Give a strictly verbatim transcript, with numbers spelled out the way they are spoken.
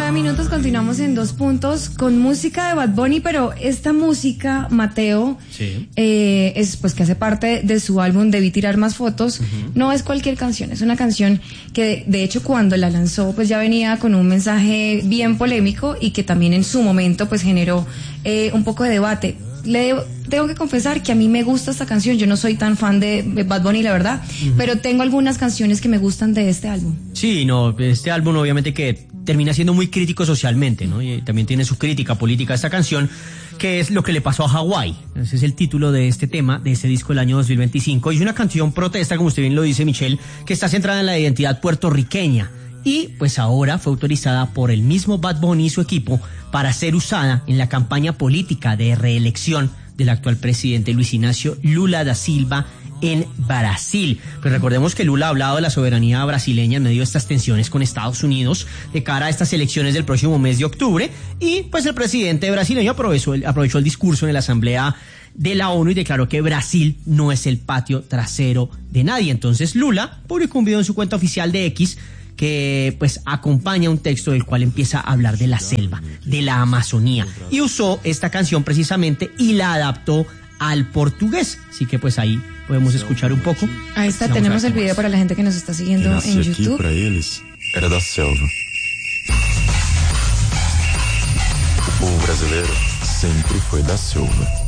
nueve minutos, continuamos en Dos Puntos con música de Bad Bunny, pero esta música, Mateo, sí. eh, es pues que hace parte de su álbum Debí Tirar Más Fotos. Uh-huh. No es cualquier canción, es una canción que de, de hecho cuando la lanzó pues ya venía con un mensaje bien polémico y que también en su momento pues generó eh, un poco de debate. Le tengo que confesar que a mí me gusta esta canción. Yo no soy tan fan de Bad Bunny, la verdad, uh-huh. pero tengo algunas canciones que me gustan de este álbum. Sí, no, este álbum obviamente que termina siendo muy crítico socialmente, ¿no? Y también tiene su crítica política esta canción, que es lo que le pasó a Hawái. Ese es el título de este tema, de este disco del año dos mil veinticinco. Y es una canción protesta, como usted bien lo dice, Michelle, que está centrada en la identidad puertorriqueña. Y pues ahora fue autorizada por el mismo Bad Bunny y su equipo para ser usada en la campaña política de reelección del actual presidente Luis Ignacio Lula da Silva en Brasil. Pues recordemos que Lula ha hablado de la soberanía brasileña en medio de estas tensiones con Estados Unidos de cara a estas elecciones del próximo mes de octubre, y pues el presidente brasileño aprovechó el, aprovechó el discurso en la Asamblea de la ONU y declaró que Brasil no es el patio trasero de nadie. Entonces Lula publicó un video en su cuenta oficial de X que pues acompaña un texto del cual empieza a hablar de la selva, de la Amazonía, y usó esta canción precisamente y la adaptó al portugués. Así que pues ahí podemos escuchar un poco. Ahí está, Vamos tenemos el video para la gente que nos está siguiendo en YouTube. Para eles era da selva. O povo brasileiro sempre foi da selva.